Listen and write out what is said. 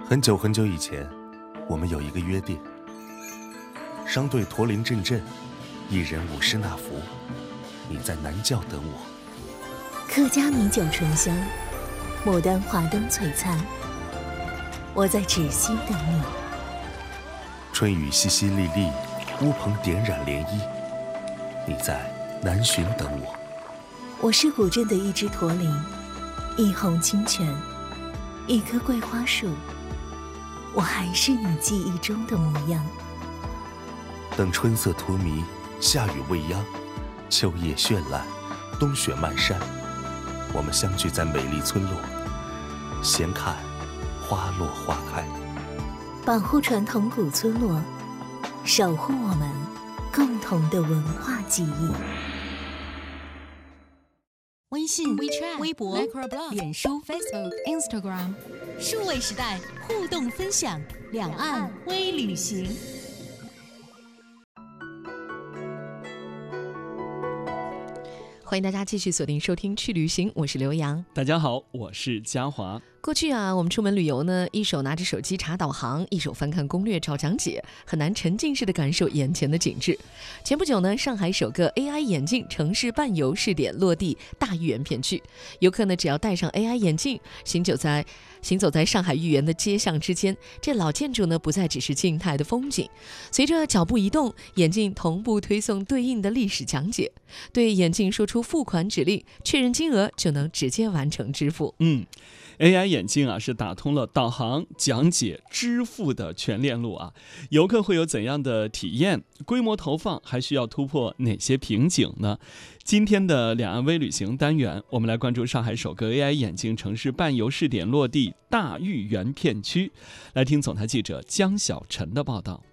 很久很久以前，我们有一个约定：商队驼铃阵阵，一人五十纳福。你在南教等我。 客家米酒醇香，牡丹花灯璀璨。我在芷溪等你。 春雨淅淅沥沥，乌篷点染涟漪。你在南浔等我。 我是古镇的一只驼铃，一泓清泉，一棵桂花树。我还是你记忆中的模样。 等春色荼蘼，夏雨未央，秋叶绚烂，冬雪漫山。我们相聚在美丽村落，闲看花落花开。 保护传统古村落，守护我们共同的文化记忆。 微信、WeChat、微博、脸书、Facebook、Instagram， 数位时代互动分享，两岸微旅行。欢迎大家继续锁定收听去旅行，我是刘洋。 大家好，我是嘉华。 过去我们出门旅游呢，一手拿着手机查导航，一手翻看攻略找讲解，很难沉浸式的感受眼前的景致。前不久呢，上海首个 AI 眼镜城市伴游试点落地大豫园片区，游客呢只要戴上 AI 眼镜，行走在上海豫园的街巷之间，这老建筑呢不再只是静态的风景，随着脚步移动，眼镜同步推送对应的历史讲解，对眼镜说出付款指令，确认金额就能直接完成支付。 AI 眼镜是打通了导航、讲解、支付的全链路游客会有怎样的体验？规模投放还需要突破哪些瓶颈呢？今天的两岸微旅行单元，我们来关注上海首个 AI 眼镜城市伴游试点落地大豫园片区，来听总台记者江小晨的报道。